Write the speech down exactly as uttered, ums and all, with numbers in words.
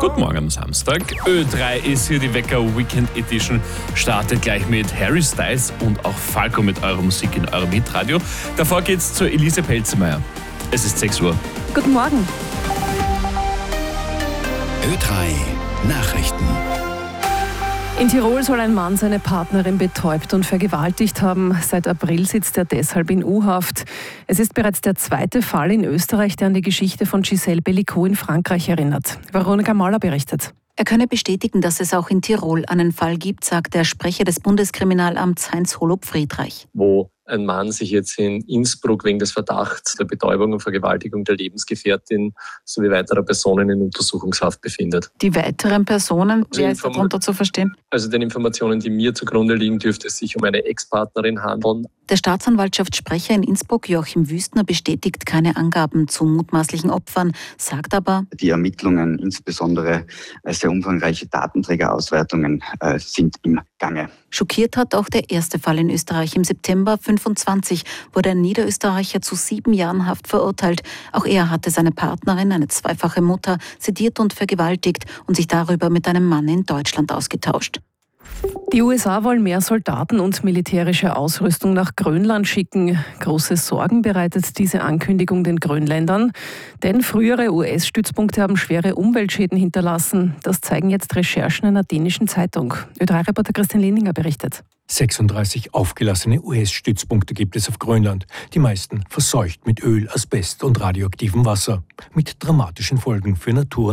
Guten Morgen am Samstag. Ö drei ist hier, die Wecker Weekend Edition. Startet gleich mit Harry Styles und auch Falco mit eurer Musik in eurem Hitradio. Davor geht's zu Elise Pelzmeier. Es ist sechs Uhr. Guten Morgen. Ö drei Nachrichten. In Tirol soll ein Mann seine Partnerin betäubt und vergewaltigt haben. Seit April sitzt er deshalb in U-Haft. Es ist bereits der zweite Fall in Österreich, der an die Geschichte von Gisèle Bellico in Frankreich erinnert. Veronika Mahler berichtet. Er könne bestätigen, dass es auch in Tirol einen Fall gibt, sagt der Sprecher des Bundeskriminalamts Heinz Holub-Friedreich. Wo ein Mann sich jetzt in Innsbruck wegen des Verdachts der Betäubung und Vergewaltigung der Lebensgefährtin sowie weiterer Personen in Untersuchungshaft befindet. Die weiteren Personen, Also wer ist Inform- darunter zu verstehen? Also den Informationen, die mir zugrunde liegen, dürfte es sich um eine Ex-Partnerin handeln. Der Staatsanwaltschaftssprecher in Innsbruck, Joachim Wüstner, bestätigt keine Angaben zu mutmaßlichen Opfern, sagt aber, die Ermittlungen, insbesondere sehr umfangreiche Datenträgerauswertungen, äh, sind im Gange. schockiert hat auch der erste Fall in Österreich. Im September fünfundzwanzig wurde ein Niederösterreicher zu sieben Jahren Haft verurteilt. Auch er hatte seine Partnerin, eine zweifache Mutter, sediert und vergewaltigt und sich darüber mit einem Mann in Deutschland ausgetauscht. Die U S A wollen mehr Soldaten und militärische Ausrüstung nach Grönland schicken. Große Sorgen bereitet diese Ankündigung den Grönländern, denn frühere U S-Stützpunkte haben schwere Umweltschäden hinterlassen. Das zeigen jetzt Recherchen einer dänischen Zeitung. Ö drei Reporter Christian Lehninger berichtet. sechsunddreißig aufgelassene U S-Stützpunkte gibt es auf Grönland. Die meisten verseucht mit Öl, Asbest und radioaktivem Wasser. Mit dramatischen Folgen für Natur